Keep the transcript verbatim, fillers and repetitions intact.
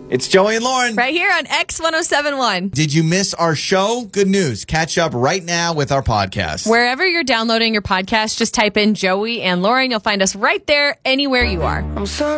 It's Joey and Lauren. Right here on X one oh seven point one. Did you miss our show? Good news. Catch up right now with our podcast. Wherever you're downloading your podcast, just type in Joey and Lauren. You'll find us right there anywhere you are. I'm sorry.